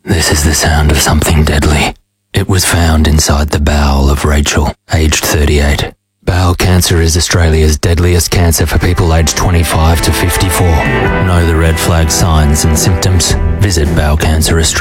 This is the sound of something deadly. It was found inside the bowel of Rachel, aged 38. Bowel cancer is Australia's deadliest cancer for people aged 25 to 54. Know the red flag signs and symptoms? Visit Bowel Cancer Australia.